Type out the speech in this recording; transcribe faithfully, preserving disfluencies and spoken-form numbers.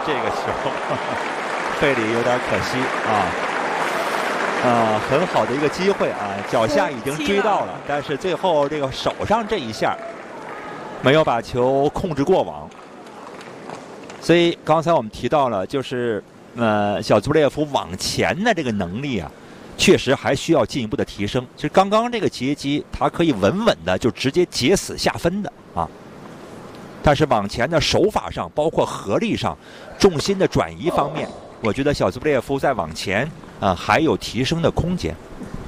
这个球费里有点可惜啊。啊，很好的一个机会啊，脚下已经追到了，但是最后这个手上这一下没有把球控制过网。所以刚才我们提到了，就是呃小祖列夫往前的这个能力啊，确实还需要进一步的提升。其实刚刚这个截击，他可以稳稳的就直接截死下分的啊，但是往前的手法上，包括合力上，重心的转移方面，我觉得小祖列夫在往前啊、呃、还有提升的空间。